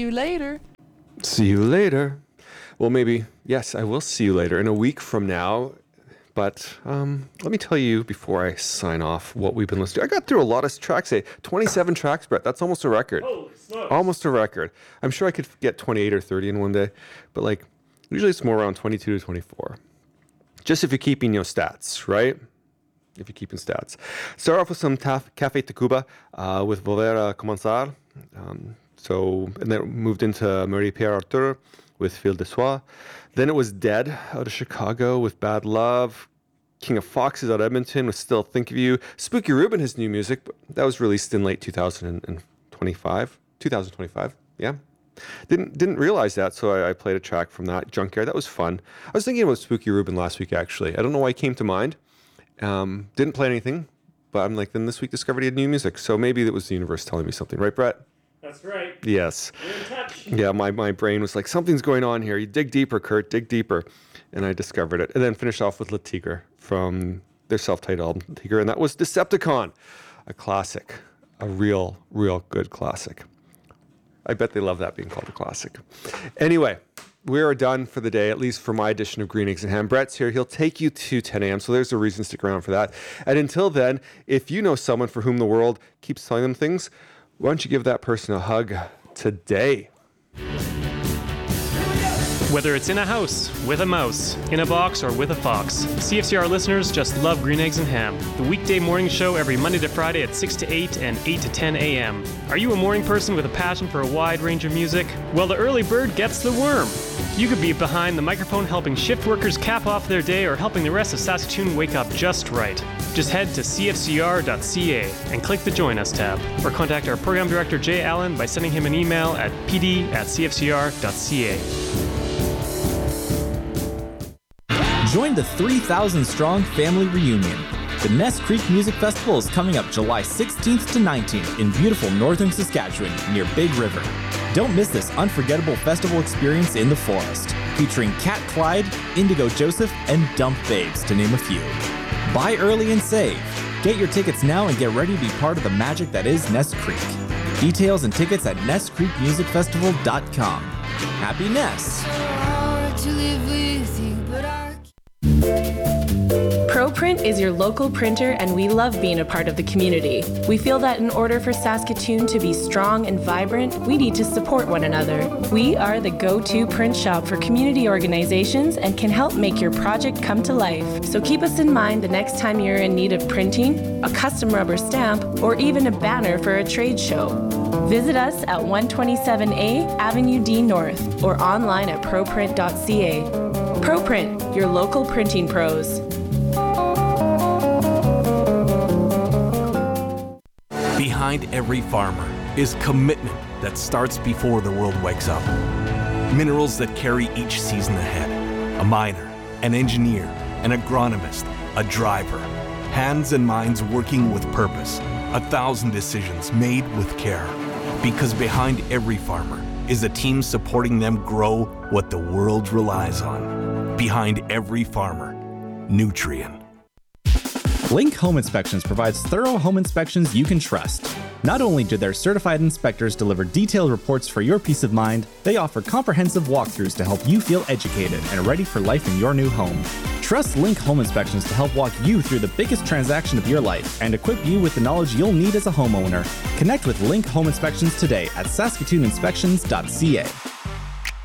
you later. See you later. Well, maybe, yes, I will see you later in a week from now. But let me tell you before I sign off what we've been listening to. I got through a lot of tracks today. 27 tracks, Brett. That's almost a record. Holy smokes. Almost a record. I'm sure I could get 28 or 30 in one day. But like, usually it's more around 22 to 24. Just if you're keeping your stats, right? If you're keeping stats. Start off with some Café Tacuba with Volver a Comenzar. And then moved into Marie-Pierre Arthur with Fil de Soie. Then it was Dead out of Chicago with Bad Love. King of Foxes out of Edmonton with Still Think of You. Spooky Rubin, his new music, but that was released in late 2025. 2025, yeah. Didn't realize that, so I played a track from that. Junkyard, that was fun. I was thinking about Spooky Rubin last week, actually. I don't know why it came to mind. Didn't play anything, but I'm like, then this week discovered he had new music. So maybe it was the universe telling me something, right, Brett? That's right. Yes. We're in touch. Yeah, my brain was like, something's going on here. You dig deeper, Kurt, dig deeper. And I discovered it. And then finished off with Le Tigre from their self-titled album, Tigre. And that was Decepticon, a classic, a real good classic. I bet they love that being called a classic. Anyway, we are done for the day, at least for my edition of Green Eggs and Ham. Brett's here. He'll take you to 10 a.m., so there's a reason to stick around for that. And until then, if you know someone for whom the world keeps telling them things, why don't you give that person a hug today? Whether it's in a house, with a mouse, in a box, or with a fox, CFCR listeners just love Green Eggs and Ham, the weekday morning show every Monday to Friday at 6 to 8 and 8 to 10 a.m. Are you a morning person with a passion for a wide range of music? Well, the early bird gets the worm. You could be behind the microphone helping shift workers cap off their day or helping the rest of Saskatoon wake up just right. Just head to cfcr.ca and click the Join Us tab, or contact our program director Jay Allen by sending him an email at pd@cfcr.ca. Join the 3,000-strong family reunion. The Ness Creek Music Festival is coming up July 16th to 19th in beautiful northern Saskatchewan near Big River. Don't miss this unforgettable festival experience in the forest, featuring Cat Clyde, Indigo Joseph, and Dump Babes, to name a few. Buy early and save. Get your tickets now and get ready to be part of the magic that is Ness Creek. Details and tickets at NessCreekMusicFestival.com. Happy Ness! ProPrint is your local printer, and we love being a part of the community. We feel that in order for Saskatoon to be strong and vibrant, we need to support one another. We are the go-to print shop for community organizations and can help make your project come to life. So keep us in mind the next time you're in need of printing, a custom rubber stamp, or even a banner for a trade show. Visit us at 127A Avenue D North or online at proprint.ca. ProPrint, your local printing pros. Behind every farmer is commitment that starts before the world wakes up. Minerals that carry each season ahead. A miner, an engineer, an agronomist, a driver. Hands and minds working with purpose. 1,000 decisions made with care. Because behind every farmer is a team supporting them grow what the world relies on. Behind every farmer, Nutrien. Link Home Inspections provides thorough home inspections you can trust. Not only do their certified inspectors deliver detailed reports for your peace of mind, they offer comprehensive walkthroughs to help you feel educated and ready for life in your new home. Trust Link Home Inspections to help walk you through the biggest transaction of your life and equip you with the knowledge you'll need as a homeowner. Connect with Link Home Inspections today at saskatooninspections.ca.